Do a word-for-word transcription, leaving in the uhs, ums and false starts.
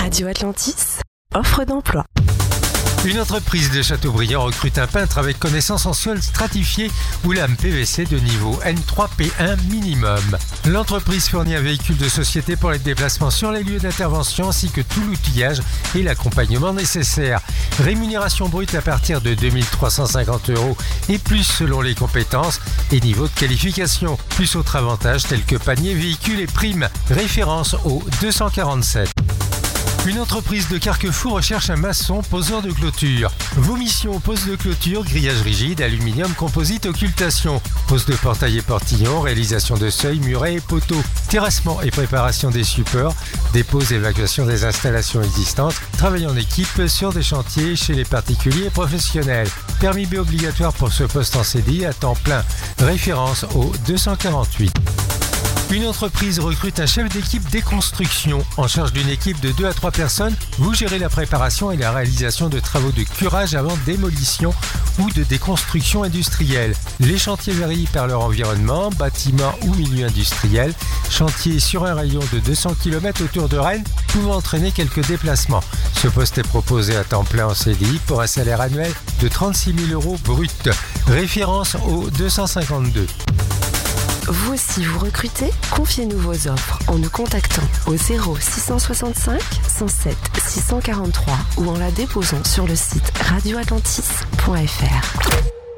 Radio Atlantis, offre d'emploi. Une entreprise de Châteaubriand recrute un peintre avec connaissance en sol stratifié ou lame P V C de niveau N trois P un minimum. L'entreprise fournit un véhicule de société pour les déplacements sur les lieux d'intervention ainsi que tout l'outillage et l'accompagnement nécessaire. Rémunération brute à partir de deux mille trois cent cinquante euros et plus selon les compétences et niveau de qualification. Plus autres avantages tels que panier, véhicule et primes. Référence au deux cent quarante-sept. Une entreprise de Carquefou recherche un maçon poseur de clôture. Vos missions: pose de clôture, grillage rigide, aluminium, composite, occultation, pose de portail et portillon, réalisation de seuils, murets et poteaux, terrassement et préparation des supports, dépose et évacuation des installations existantes, travail en équipe sur des chantiers chez les particuliers et professionnels. Permis B obligatoire pour ce poste en C D I à temps plein. Référence au deux cent quarante-huit. Une entreprise recrute un chef d'équipe déconstruction. En charge d'une équipe de deux à trois personnes, vous gérez la préparation et la réalisation de travaux de curage avant démolition ou de déconstruction industrielle. Les chantiers varient par leur environnement, bâtiment ou milieu industriel. Chantier sur un rayon de deux cents kilomètres autour de Rennes, pouvant entraîner quelques déplacements. Ce poste est proposé à temps plein en C D I pour un salaire annuel de trente-six mille euros brut. Référence au deux cent cinquante-deux. Vous aussi vous recrutez? Confiez-nous vos offres en nous contactant au zéro six cent soixante-cinq cent sept six cent quarante-trois ou en la déposant sur le site radio atlantis point f r.